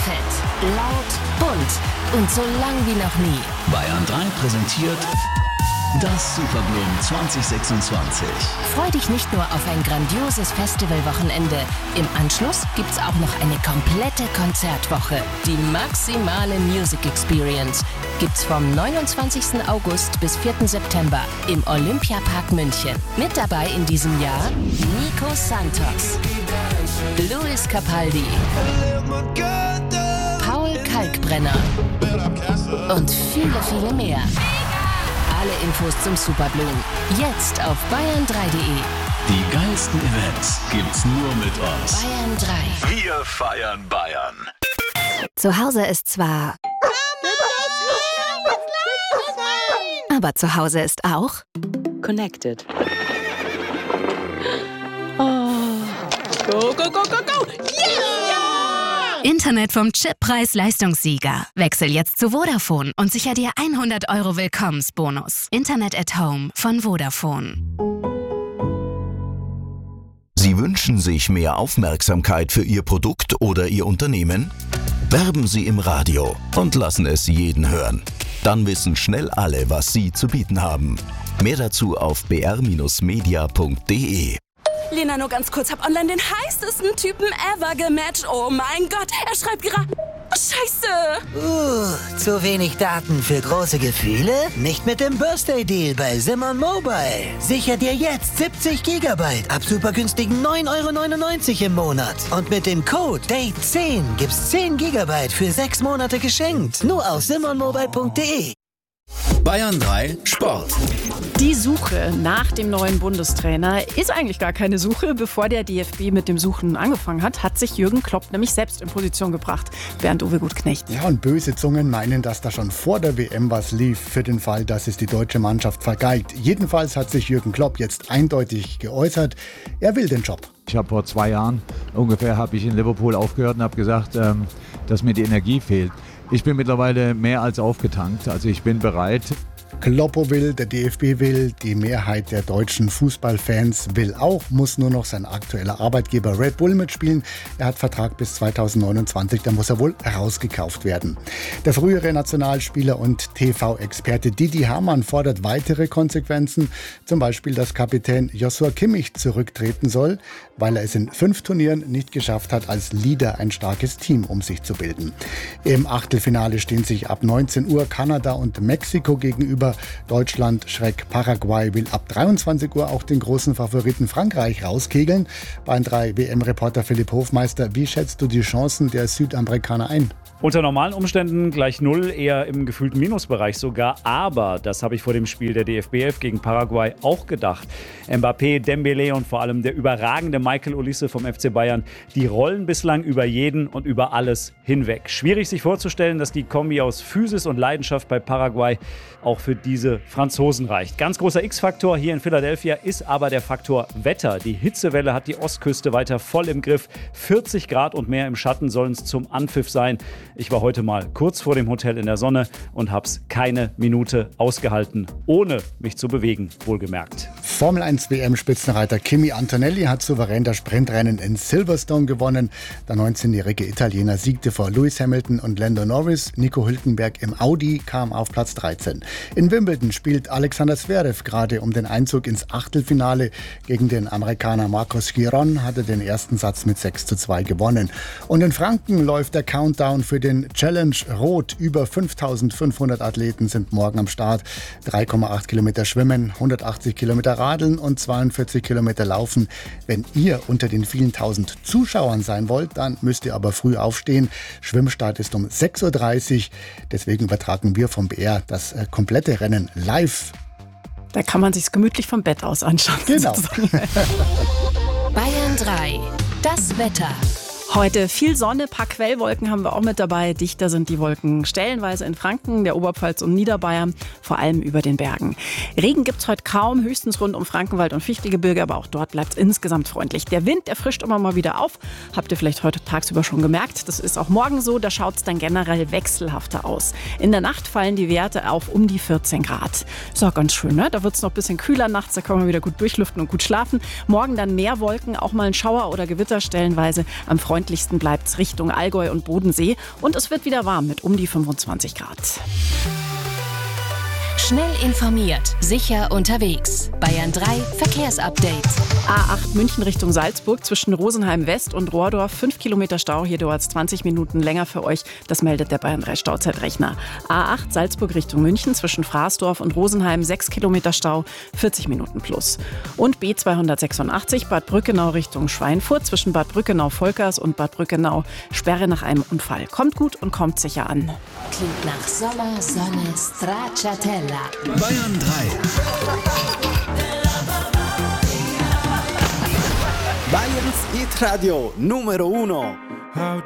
fett, laut, bunt und so lang wie noch nie. Bayern 3 präsentiert das Superblumen 2026. Freu dich nicht nur auf ein grandioses Festivalwochenende. Im Anschluss gibt's auch noch eine komplette Konzertwoche. Die maximale Music Experience gibt's vom 29. August bis 4. September im Olympiapark München. Mit dabei in diesem Jahr Nico Santos, Luis Capaldi, Paul Kalkbrenner und viele, viele mehr. Alle Infos zum Superblumen jetzt auf bayern3.de. Die geilsten Events gibt's nur mit uns. Bayern 3. Wir feiern Bayern. Zu Hause ist zwar... Aber zu Hause ist auch... Connected. Oh. Go, go, go, go, go! Yeah! Internet vom Chip Preis-Leistungssieger. Wechsel jetzt zu Vodafone und sicher dir 100 € Willkommensbonus. Internet at Home von Vodafone. Sie wünschen sich mehr Aufmerksamkeit für Ihr Produkt oder Ihr Unternehmen? Werben Sie im Radio und lassen es jeden hören. Dann wissen schnell alle, was Sie zu bieten haben. Mehr dazu auf br-media.de. Lena, nur ganz kurz, hab online den heißesten Typen ever gematcht. Oh mein Gott, er schreibt gerade... Oh, Scheiße! Zu wenig Daten für große Gefühle? Nicht mit dem Birthday-Deal bei Simon Mobile. Sicher dir jetzt 70 GB ab super günstigen 9,99 € im Monat. Und mit dem Code DATE10 gibt's 10 GB für 6 Monate geschenkt. Nur auf simonmobile.de. Bayern 3 Sport. Die Suche nach dem neuen Bundestrainer ist eigentlich gar keine Suche. Bevor der DFB mit dem Suchen angefangen hat, hat sich Jürgen Klopp nämlich selbst in Position gebracht. Bernd-Uwe Gutknecht. Ja, und böse Zungen meinen, dass da schon vor der WM was lief für den Fall, dass es die deutsche Mannschaft vergeigt. Jedenfalls hat sich Jürgen Klopp jetzt eindeutig geäußert, er will den Job. Ich habe vor 2 Jahren ungefähr in Liverpool aufgehört und habe gesagt, dass mir die Energie fehlt. Ich bin mittlerweile mehr als aufgetankt, also ich bin bereit. Kloppo will, der DFB will, die Mehrheit der deutschen Fußballfans will auch, muss nur noch sein aktueller Arbeitgeber Red Bull mitspielen. Er hat Vertrag bis 2029, da muss er wohl rausgekauft werden. Der frühere Nationalspieler und TV-Experte Didi Hamann fordert weitere Konsequenzen, zum Beispiel, dass Kapitän Joshua Kimmich zurücktreten soll, weil er es in 5 Turnieren nicht geschafft hat, als Leader ein starkes Team um sich zu bilden. Im Achtelfinale stehen sich ab 19 Uhr Kanada und Mexiko gegenüber. Deutschland-Paraguay will ab 23 Uhr auch den großen Favoriten Frankreich rauskegeln. Bayern 3 WM-Reporter Philipp Hofmeister, wie schätzt du die Chancen der Südamerikaner ein? Unter normalen Umständen gleich 0, eher im gefühlten Minusbereich sogar. Aber, das habe ich vor dem Spiel der DFB 11 gegen Paraguay auch gedacht. Mbappé, Dembélé und vor allem der überragende Michael Olise vom FC Bayern, die rollen bislang über jeden und über alles hinweg. Schwierig sich vorzustellen, dass die Kombi aus Physis und Leidenschaft bei Paraguay auch für diese Franzosen reicht. Ganz großer X-Faktor hier in Philadelphia ist aber der Faktor Wetter. Die Hitzewelle hat die Ostküste weiter voll im Griff. 40 Grad und mehr im Schatten sollen es zum Anpfiff sein. Ich war heute mal kurz vor dem Hotel in der Sonne und hab's keine Minute ausgehalten, ohne mich zu bewegen, wohlgemerkt. Formel 1 WM-Spitzenreiter Kimi Antonelli hat souverän das Sprintrennen in Silverstone gewonnen. Der 19-jährige Italiener siegte vor Lewis Hamilton und Lando Norris. Nico Hülkenberg im Audi kam auf Platz 13. In Wimbledon spielt Alexander Zverev gerade um den Einzug ins Achtelfinale. Gegen den Amerikaner Marcos Giron hat er den ersten Satz mit 6:2 gewonnen. Und in Franken läuft der Countdown für den Challenge Rot. Über 5.500 Athleten sind morgen am Start. 3,8 Kilometer schwimmen, 180 Kilometer radeln und 42 Kilometer laufen. Wenn ihr unter den vielen tausend Zuschauern sein wollt, dann müsst ihr aber früh aufstehen. Schwimmstart ist um 6:30 Uhr. Deswegen übertragen wir vom BR das komplette Rennen live. Da kann man sich's gemütlich vom Bett aus anschauen. Genau. Bayern 3. Das Wetter. Heute viel Sonne, paar Quellwolken haben wir auch mit dabei. Dichter sind die Wolken stellenweise in Franken, der Oberpfalz und Niederbayern, vor allem über den Bergen. Regen gibt's heute kaum, höchstens rund um Frankenwald und Fichtelgebirge, aber auch dort bleibt's insgesamt freundlich. Der Wind, der frischt immer mal wieder auf. Habt ihr vielleicht heute tagsüber schon gemerkt. Das ist auch morgen so, da schaut's dann generell wechselhafter aus. In der Nacht fallen die Werte auf um die 14 Grad. Ist auch ganz schön, ne? Da wird's noch ein bisschen kühler nachts, da kann man wieder gut durchlüften und gut schlafen. Morgen dann mehr Wolken, auch mal ein Schauer oder Gewitter stellenweise. Am freundlichsten bleibt es Richtung Allgäu und Bodensee. Und es wird wieder warm mit um die 25 Grad. Schnell informiert, sicher unterwegs. Bayern 3 Verkehrsupdate. A8 München Richtung Salzburg zwischen Rosenheim West und Rohrdorf. 5 Kilometer Stau, hier dauert es 20 Minuten länger für euch. Das meldet der Bayern 3 Stauzeitrechner. A8 Salzburg Richtung München zwischen Fraßdorf und Rosenheim. 6 Kilometer Stau, 40 Minuten plus. Und B286 Bad Brückenau Richtung Schweinfurt zwischen Bad Brückenau-Volkers und Bad Brückenau. Sperre nach einem Unfall. Kommt gut und kommt sicher an. Klingt nach Sommer, Sonne, Stracciatella. Bayern 3. Bayerns Hit Radio Numero 1.